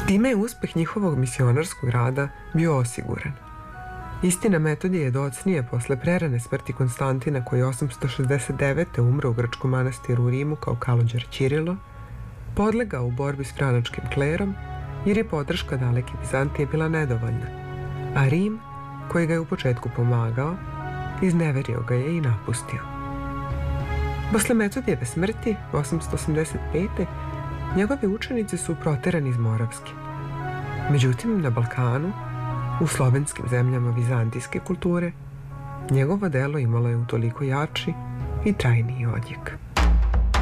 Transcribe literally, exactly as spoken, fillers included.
Time je uspeh njihovog misionarskog rada bio osiguran. Istina, Metodije je docnije posle prerane smrti Konstantina, koji je osamsto šezdeset devete. umro u grčkom manastiru u Rimu kao kalođer Ćirilo, podlegao u borbi s franačkim klerom jer je podrška daleke Bizantije bila nedovoljna, a Rim, koji ga je u početku pomagao, izneverio ga je i napustio. Posle Metodijeve smrti, osamsto osamdeset pete. njegovi učenici su proterani iz Moravske. Međutim, na Balkanu, u slovenskim zemljama vizantijske kulture, njegovo delo imalo je utoliko jači i trajniji odjek.